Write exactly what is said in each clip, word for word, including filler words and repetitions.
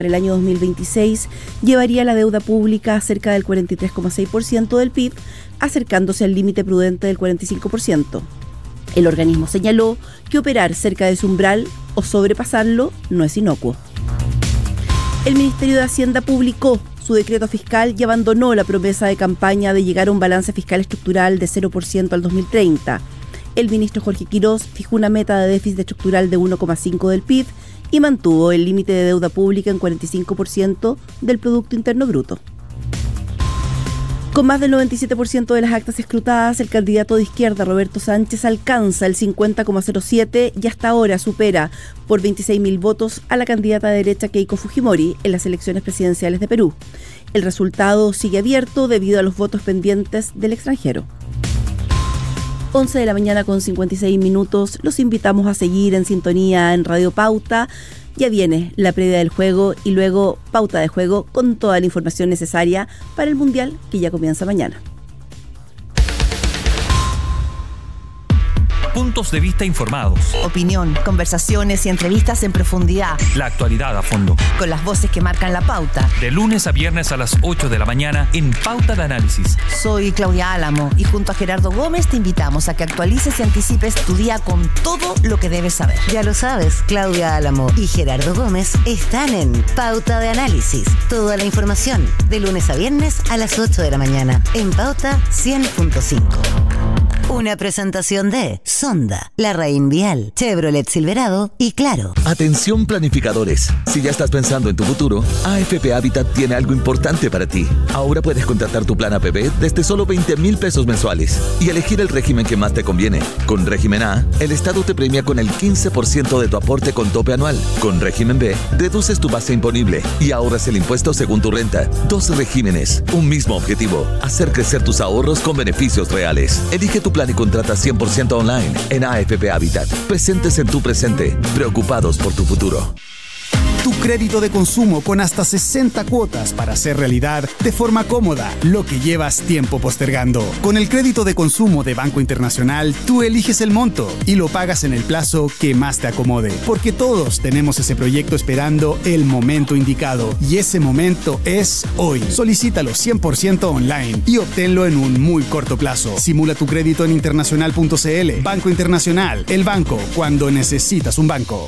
para el año dos mil veintiséis llevaría la deuda pública a cerca del cuarenta y tres coma seis por ciento del P I B, acercándose al límite prudente del cuarenta y cinco por ciento. El organismo señaló que operar cerca de su umbral o sobrepasarlo no es inocuo. El Ministerio de Hacienda publicó su decreto fiscal y abandonó la promesa de campaña de llegar a un balance fiscal estructural de cero por ciento al dos mil treinta. El ministro Jorge Quirós fijó una meta de déficit estructural de uno coma cinco por ciento del P I B y mantuvo el límite de deuda pública en cuarenta y cinco por ciento del Producto Interno Bruto. Con más del noventa y siete por ciento de las actas escrutadas, el candidato de izquierda Roberto Sánchez alcanza el cincuenta coma cero siete por ciento y hasta ahora supera por veintiséis mil votos a la candidata de derecha Keiko Fujimori en las elecciones presidenciales de Perú. El resultado sigue abierto debido a los votos pendientes del extranjero. once de la mañana con cincuenta y seis minutos. Los invitamos a seguir en sintonía en Radio Pauta. Ya viene la previa del juego y luego Pauta de Juego con toda la información necesaria para el Mundial que ya comienza mañana. Puntos de vista informados. Opinión, conversaciones y entrevistas en profundidad. La actualidad a fondo. Con las voces que marcan la pauta. De lunes a viernes a las ocho de la mañana en Pauta de Análisis. Soy Claudia Álamo y junto a Gerardo Gómez te invitamos a que actualices y anticipes tu día con todo lo que debes saber. Ya lo sabes, Claudia Álamo y Gerardo Gómez están en Pauta de Análisis. Toda la información de lunes a viernes a las ocho de la mañana en Pauta cien punto cinco. Una presentación de Sonda, La Raín Vial, Chevrolet Silverado y Claro. Atención planificadores. Si ya estás pensando en tu futuro, A F P Habitat tiene algo importante para ti. Ahora puedes contratar tu plan A P P desde solo veinte mil pesos mensuales y elegir el régimen que más te conviene. Con régimen A, el Estado te premia con el quince por ciento de tu aporte con tope anual. Con régimen B, reduces tu base imponible y ahorras el impuesto según tu renta. Dos regímenes, un mismo objetivo: hacer crecer tus ahorros con beneficios reales. Elige tu plan y contrata cien por ciento online en A F P Habitat. Presentes en tu presente, preocupados por tu futuro. Tu crédito de consumo con hasta sesenta cuotas para hacer realidad de forma cómoda lo que llevas tiempo postergando. Con el crédito de consumo de Banco Internacional, tú eliges el monto y lo pagas en el plazo que más te acomode. Porque todos tenemos ese proyecto esperando el momento indicado. Y ese momento es hoy. Solicítalo cien por ciento online y obténlo en un muy corto plazo. Simula tu crédito en internacional punto c l. Banco Internacional, el banco cuando necesitas un banco.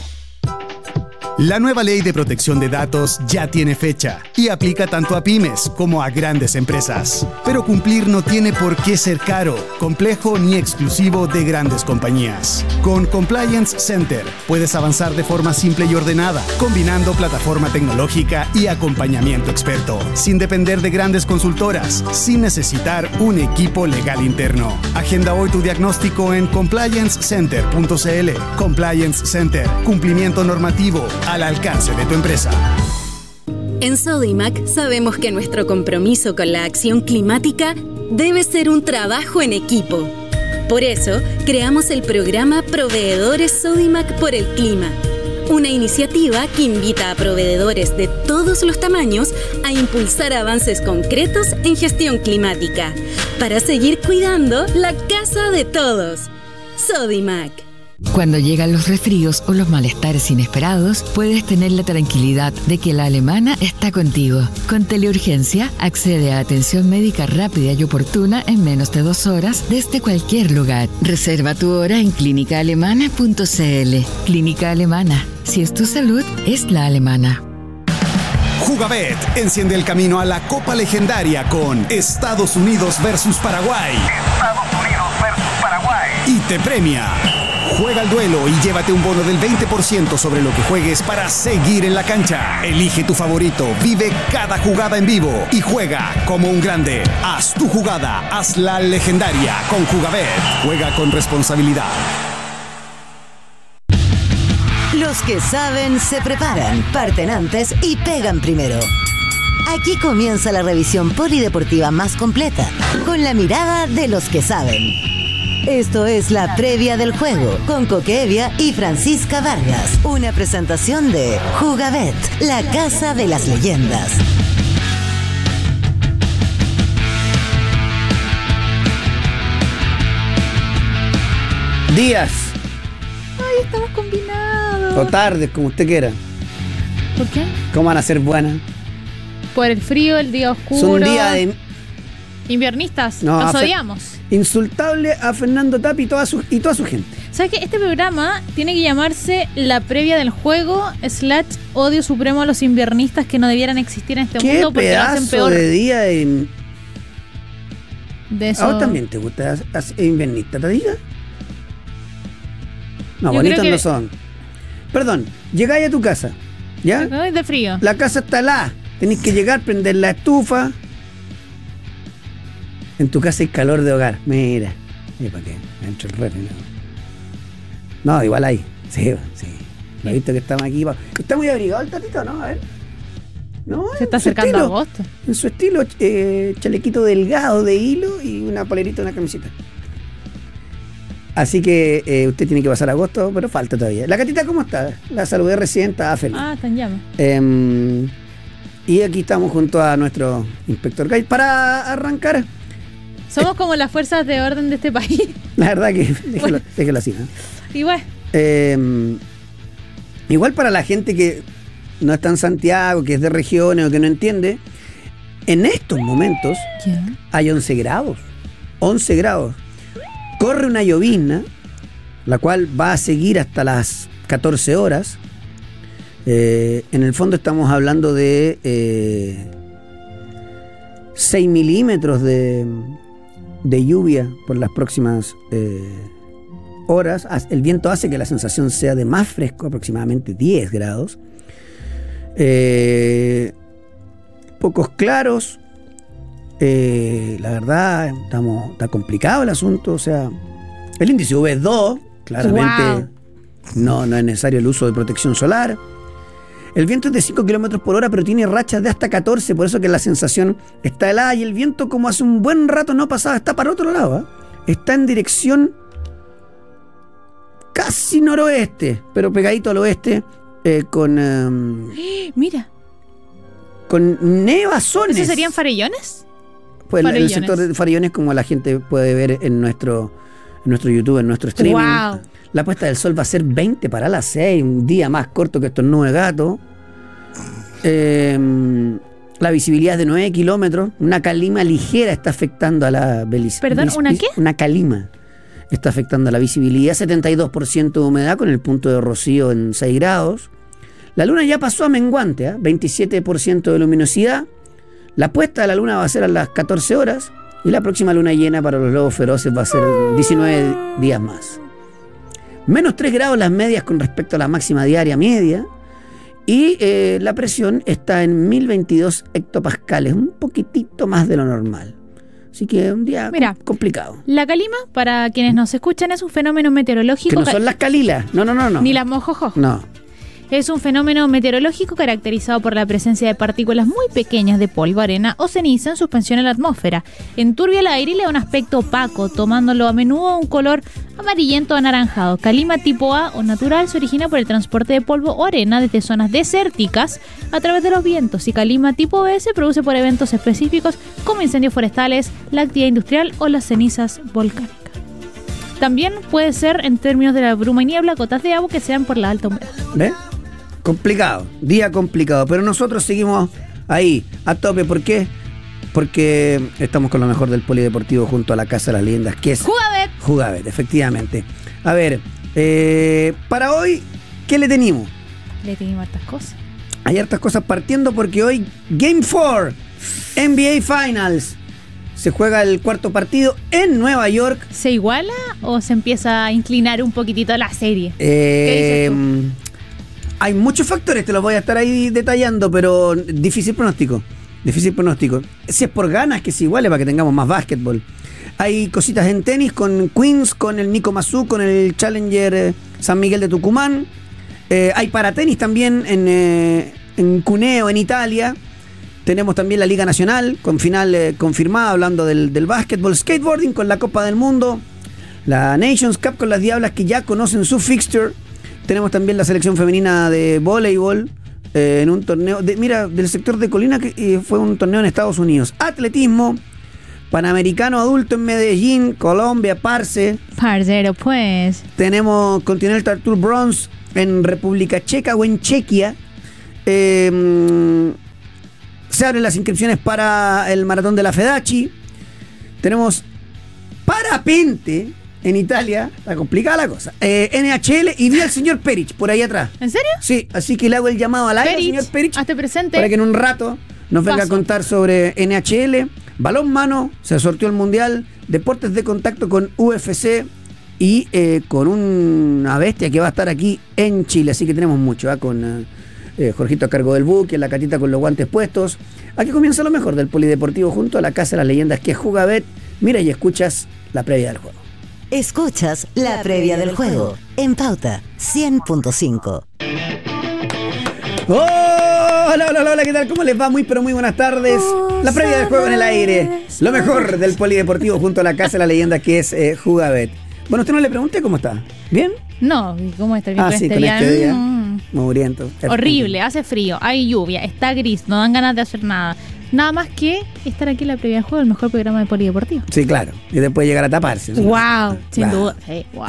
La nueva ley de protección de datos ya tiene fecha y aplica tanto a pymes como a grandes empresas. Pero cumplir no tiene por qué ser caro, complejo ni exclusivo de grandes compañías. Con Compliance Center puedes avanzar de forma simple y ordenada, combinando plataforma tecnológica y acompañamiento experto, sin depender de grandes consultoras, sin necesitar un equipo legal interno. Agenda hoy tu diagnóstico en compliance center punto c l. Compliance Center, cumplimiento normativo al alcance de tu empresa. En Sodimac sabemos que nuestro compromiso con la acción climática debe ser un trabajo en equipo. Por eso, creamos el programa Proveedores Sodimac por el Clima, una iniciativa que invita a proveedores de todos los tamaños a impulsar avances concretos en gestión climática, para seguir cuidando la casa de todos. Sodimac. Cuando llegan los resfríos o los malestares inesperados, puedes tener la tranquilidad de que la Alemana está contigo. Con Teleurgencia, accede a atención médica rápida y oportuna en menos de dos horas desde cualquier lugar. Reserva tu hora en clínica alemana punto c l. Clínica Alemana. Si es tu salud, es la alemana. Jugabet enciende el camino a la Copa Legendaria con Estados Unidos versus Paraguay. Estados Unidos versus Paraguay. Y te premia. Juega el duelo y llévate un bono del veinte por ciento sobre lo que juegues para seguir en la cancha. Elige tu favorito, vive cada jugada en vivo y juega como un grande. Haz tu jugada, hazla legendaria con Jugabet. Juega con responsabilidad. Los que saben se preparan, parten antes y pegan primero. Aquí comienza la revisión polideportiva más completa, con la mirada de los que saben. Esto es la previa del juego con Coque Evia y Francisca Vargas. Una presentación de Jugabet, la casa de las leyendas. Días. Ay, estamos combinados. O tardes, como usted quiera. ¿Por qué? ¿Cómo van a ser buenas? Por el frío, el día oscuro. Es un día de... Inviernistas, No, los a Fer- odiamos. Insultable a Fernando Tapia y toda su, y toda su gente. ¿Sabes qué? Este programa tiene que llamarse La Previa del Juego slash Odio Supremo a los inviernistas que no debieran existir en este ¿Qué mundo porque lo hacen pedazo peor. de día en... De ¿A eso. vos también te gusta hacer invernista, te diga? No, Yo bonitos creo que- no son. Perdón, llegáis a tu casa, ¿ya? Ay, de frío. La casa está helada. Tenéis que llegar, prender la estufa. En tu casa hay calor de hogar. Mira. Mira para qué. Dentro del refri. No. no, igual hay. Sí, sí. Lo he visto que estamos aquí. Está muy abrigado el tatito, ¿no? A ver. No, Se está en su acercando estilo, agosto. En su estilo, eh, chalequito delgado de hilo y una polerita, una camiseta. Así que eh, usted tiene que pasar agosto, pero falta todavía. La Catita, ¿cómo está? La saludé recién, estaba feliz. Ah, está en llama. Eh, y aquí estamos junto a nuestro inspector Gay para arrancar. Somos como las fuerzas de orden de este país. La verdad que déjelo, Bueno. déjelo así, ¿no? Y bueno, Eh, igual para la gente que no está en Santiago, que es de regiones o que no entiende, en estos momentos hay once grados. once grados. Corre una llovizna, la cual va a seguir hasta las catorce horas. Eh, en el fondo estamos hablando de eh, seis milímetros de, de lluvia por las próximas eh, horas. El viento hace que la sensación sea de más fresco, aproximadamente diez grados. Eh, pocos claros. Eh, la verdad, estamos, está complicado el asunto. O sea, el índice U V es dos. Claramente Wow. no, no es necesario el uso de protección solar. El viento es de cinco kilómetros por hora, pero tiene rachas de hasta catorce, por eso que la sensación está helada. Y el viento, como hace un buen rato no pasaba, está para otro lado, ¿eh? Está en dirección casi noroeste, pero pegadito al oeste, eh, con, eh, mira, con nevazones. ¿esos serían farellones? Pues el- el farellones. sector de farellones, como la gente puede ver en nuestro, en nuestro YouTube, en nuestro streaming. Wow. La puesta del sol va a ser veinte para las seis, un día más corto que estos nueve gatos. Eh, la visibilidad es de nueve kilómetros. Una calima ligera está afectando a la visibilidad. ¿Perdón, una qué? Una calima está afectando a la visibilidad. setenta y dos por ciento de humedad con el punto de rocío en seis grados. La luna ya pasó a menguante, ¿eh? veintisiete por ciento de luminosidad. La puesta de la luna va a ser a las catorce horas. Y la próxima luna llena para los lobos feroces va a ser diecinueve días más. Menos tres grados las medias con respecto a la máxima diaria media. Y eh, la presión está en mil veintidós hectopascales, un poquitito más de lo normal. Así que un día Mira, com- complicado. La calima, para quienes nos escuchan, es un fenómeno meteorológico. Que no ca- son las calilas. No, no, no, no. Ni las mojojo. No. Es un fenómeno meteorológico caracterizado por la presencia de partículas muy pequeñas de polvo, arena o ceniza en suspensión en la atmósfera. Enturbia el aire y le da un aspecto opaco, tomándolo a menudo un color amarillento o anaranjado. Calima tipo A o natural se origina por el transporte de polvo o arena desde zonas desérticas a través de los vientos. Y calima tipo B se produce por eventos específicos como incendios forestales, la actividad industrial o las cenizas volcánicas. También puede ser en términos de la bruma y niebla, gotas de agua que sean por la alta humedad. ¿Ves? Complicado, día complicado, pero nosotros seguimos ahí, a tope. ¿Por qué? Porque estamos con lo mejor del polideportivo junto a la Casa de las Leyendas, que es ¡Jugabet! Jugabet, efectivamente. A ver, eh, para hoy, ¿qué le tenemos? Le tenemos hartas cosas. Hay hartas cosas partiendo porque hoy Game cuatro, N B A Finals. Se juega el cuarto partido en Nueva York. ¿Se iguala o se empieza a inclinar un poquitito la serie? Eh, ¿Qué dices tú? Hay muchos factores, te los voy a estar ahí detallando, pero difícil pronóstico. Difícil pronóstico. Si es por ganas, que se iguale para que tengamos más básquetbol. Hay cositas en tenis con Queens, con el Nico Mazú, con el Challenger eh, San Miguel de Tucumán. Eh, hay para tenis también en, eh, en Cuneo, en Italia. Tenemos también la Liga Nacional, con final eh, confirmada, hablando del, del básquetbol. Skateboarding con la Copa del Mundo. La Nations Cup con las Diablas, que ya conocen su fixture. Tenemos también la selección femenina de voleibol eh, en un torneo, de, mira, del sector de Colina, que eh, fue un torneo en Estados Unidos. Atletismo, Panamericano Adulto en Medellín, Colombia, Parce. Parcero, pues. Tenemos Continental Tour Bronze en República Checa o en Chequia. Eh, se abren las inscripciones para el maratón de la Fedachi. Tenemos parapente en Italia. Está complicada la cosa. Eh, N H L y vi al señor Perich por ahí atrás. ¿En serio? Sí, así que le hago el llamado al aire al señor Perich. Hazte presente. Para que en un rato nos venga Paso. a contar sobre N H L, balonmano, se sorteó el mundial, deportes de contacto con U F C y eh, con una bestia que va a estar aquí en Chile. Así que tenemos mucho, ¿eh? Con eh, eh, Jorgito a cargo del buque, la Catita con los guantes puestos. Aquí comienza lo mejor del polideportivo junto a la Casa de las Leyendas, que es Jugabet. Mira y escuchas la previa del juego. Escuchas la previa del juego en Pauta cien punto cinco. ¡Oh! Hola, hola, hola, ¿qué tal? ¿Cómo les va? Muy, pero muy buenas tardes. La previa del juego en el aire. Lo mejor del polideportivo junto a la Casa de la Leyenda, que es eh, Jugabet. Bueno, usted no le pregunté cómo está. ¿Bien? No, ¿cómo está bien Ah, con sí, este con día? este día. Mm. Mugriento. Horrible, hace frío, hay lluvia, está gris, no dan ganas de hacer nada. Nada más que estar aquí en la previa del juego, el mejor programa de polideportivo. Sí, claro. Y después llegar a taparse. Wow, sin Claro. duda. Sí, wow.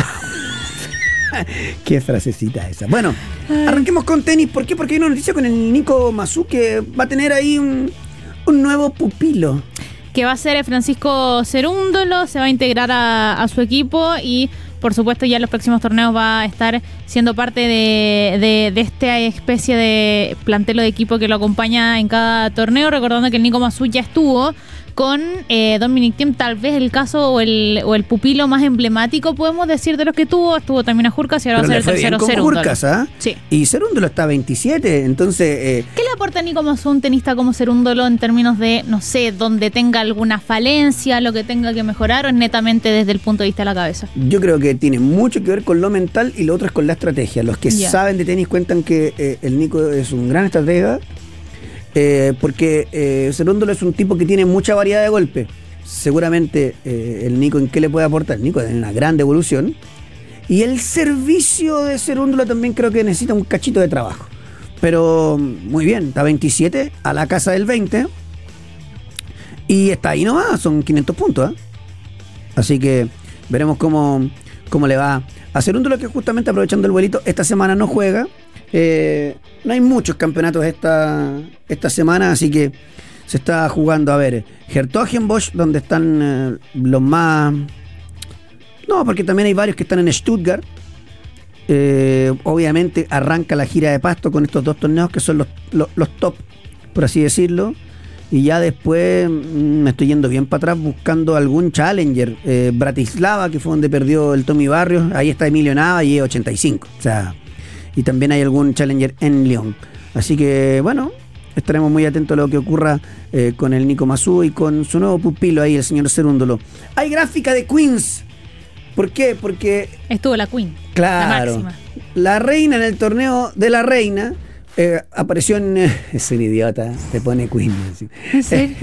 Qué frasecita esa. Bueno, arranquemos con tenis. ¿Por qué? Porque hay una noticia con el Nico Mazú que va a tener ahí un, un nuevo pupilo. Que va a ser Francisco Cerúndolo, se va a integrar a, a su equipo y por supuesto ya en los próximos torneos va a estar siendo parte de, de, de esta especie de plantel o de equipo que lo acompaña en cada torneo, recordando que el Nico Mazú ya estuvo con eh, Dominic Thiem, tal vez el caso o el, o el pupilo más emblemático, podemos decir, de los que tuvo. Estuvo también a Jurkas y ahora Pero va a le ser fue el tercero bien con Cerúndolo. Jurkas, ¿ah? Sí. Y Cerúndolo está a veintisiete, entonces... Eh, ¿Qué le aporta a Nico Mazú un tenista como Cerúndolo en términos de, no sé, donde tenga alguna falencia, lo que tenga que mejorar, o es netamente desde el punto de vista de la cabeza? Yo creo que tiene mucho que ver con lo mental y lo otro es con la estrategia. Los que Ya. saben de tenis cuentan que eh, el Nico es un gran estratega, eh, porque eh, Cerúndolo es un tipo que tiene mucha variedad de golpes. Seguramente eh, el Nico, ¿en qué le puede aportar? El Nico tiene una gran evolución. Y el servicio de Cerúndolo también creo que necesita un cachito de trabajo. Pero muy bien, está veintisiete, a la casa del veinte. Y está ahí nomás, son quinientos puntos, ¿eh? Así que veremos cómo, cómo le va a Cerúndolo, que justamente aprovechando el vuelito, esta semana no juega. Eh, no hay muchos campeonatos esta, esta semana, así que se está jugando, a ver, Hertogenbosch, donde están eh, los más... No, porque también hay varios que están en Stuttgart. Eh, obviamente arranca la gira de Pasto con estos dos torneos que son los, los, los top, por así decirlo. Y ya después mm, me estoy yendo bien para atrás buscando algún challenger. Eh, Bratislava, que fue donde perdió el Tommy Barrios. Ahí está Emilio Nava y es ochenta y cinco. O sea, y también hay algún challenger en Lyon. Así que, bueno, estaremos muy atentos a lo que ocurra eh, con el Nico Mazú y con su nuevo pupilo ahí, el señor Cerúndolo. Hay gráfica de Queens. ¿Por qué? Porque... Estuvo la Queen. Claro. La máxima. La reina en el torneo de la reina eh, apareció en... Eh, es un idiota, te pone Queen. Así. ¿En serio?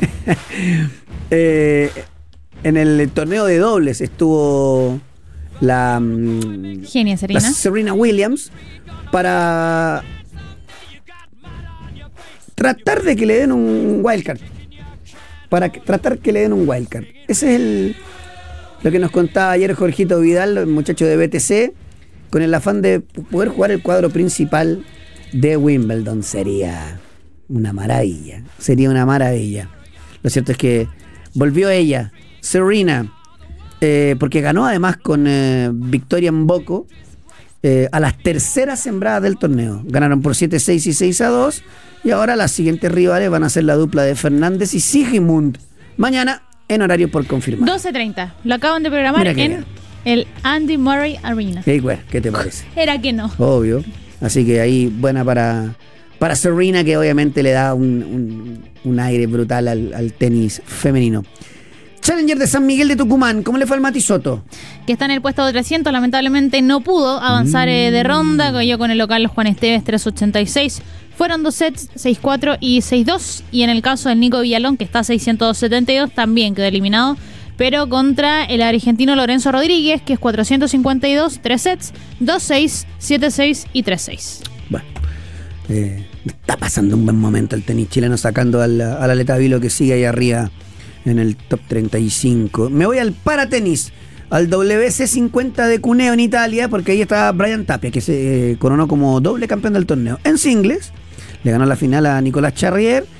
eh, en el torneo de dobles estuvo la... mm, Genia, Serena. la Serena Williams para tratar de que le den un wildcard. Para que- tratar que le den un wildcard. Ese es el... Lo que nos contaba ayer Jorgito Vidal, el muchacho de B T C, con el afán de poder jugar el cuadro principal de Wimbledon. Sería una maravilla, sería una maravilla. Lo cierto es que volvió ella, Serena, eh, porque ganó además con eh, Victoria Mboko eh, a las terceras sembradas del torneo. Ganaron por siete seis y seis a dos, y ahora las siguientes rivales van a ser la dupla de Fernández y Sigmund. Mañana en horario por confirmar. doce treinta. Lo acaban de programar Mira que en bien. el Andy Murray Arena. Hey, güey, ¿qué te parece? Era que no. Obvio. Así que ahí buena para, para Serena, que obviamente le da un, un, un aire brutal al, al tenis femenino. Challenger de San Miguel de Tucumán, ¿cómo le fue al Mati Soto? Que está en el puesto de trescientos, lamentablemente no pudo avanzar eh, de ronda, cayó con el local Juan Esteves tres ochenta y seis. Fueron dos sets, seis cuatro y seis dos. Y en el caso del Nico Villalón, que está a seiscientos setenta y dos, también quedó eliminado, pero contra el argentino Lorenzo Rodríguez, que es cuatrocientos cincuenta y dos, tres sets, dos seis, siete seis y tres seis. Bueno, eh, está pasando un buen momento el tenis chileno, sacando al, al Aleta Vilo, que sigue ahí arriba en el top treinta y cinco. Me voy al paratenis, al W C cincuenta de Cuneo en Italia, porque ahí está Brian Tapia, que se eh, coronó como doble campeón del torneo. En singles, le ganó la final a Nicolás Charrier